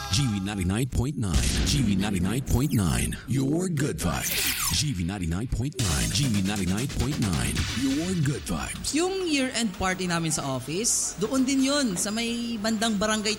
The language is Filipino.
GV99.9. GV99.9. Your good vibes. GV99.9. GV99.9. Your good vibes. Yung year-end party namin sa office, doon din yun, sa may bandang barangay